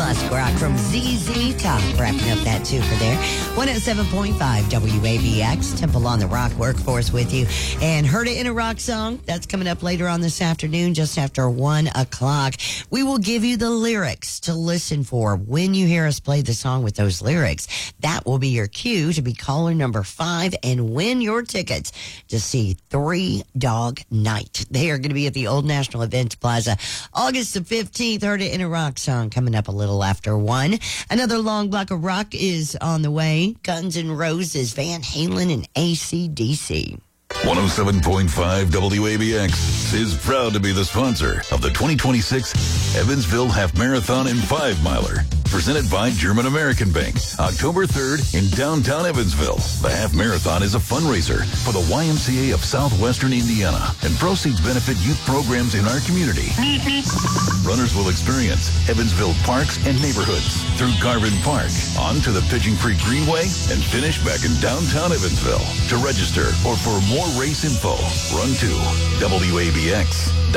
Classic rock from ZZ Top. Wrapping up that two for there. 107.5 WABX. Temple on the Rock Workforce with you. And Heard It in a Rock Song. That's coming up later on this afternoon, just after 1 o'clock. We will give you the lyrics to listen for when you hear us play the song with those lyrics. That will be your cue to be caller number 5 and win your tickets to see Three Dog Night. They are going to be at the Old National Events Plaza August the 15th. Heard It in a Rock Song coming up a little after 1. Another long block of rock is on the way. Guns N' Roses, Van Halen, and AC/DC. 107.5 WABX is proud to be the sponsor of the 2026 Evansville Half Marathon and 5-Miler. Presented by German American Bank, October 3rd in downtown Evansville. The Half Marathon is a fundraiser for the YMCA of Southwestern Indiana, and proceeds benefit youth programs in our community. Runners will experience Evansville parks and neighborhoods through Garvin Park, on to the Pigeon Creek Greenway, and finish back in downtown Evansville. To register or for more race info, run to WABX.